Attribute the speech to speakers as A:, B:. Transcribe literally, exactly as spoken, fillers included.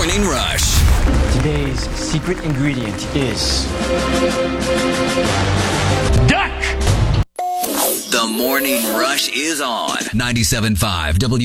A: Morning Rush.
B: Today's secret ingredient is duck.
A: The Morning Rush is on ninety-seven point five W